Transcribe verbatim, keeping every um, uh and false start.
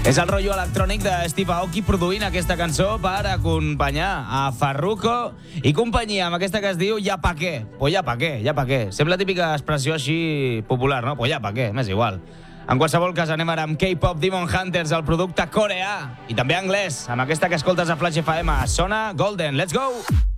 És el rotllo electrònic de Steve Aoki produint aquesta cançó per acompanyar a Farruko i companyia amb aquesta que es diu Ja pa què. Pues ja pa què, ja pa què. Sembla típica expressió així popular, no? Pues ja pa què, m'és igual. En qualsevol cas, anem ara amb K-pop Demon Hunters, el producte coreà, i també anglès, amb aquesta que escoltes a Flash F M. Sona Golden. Let's go!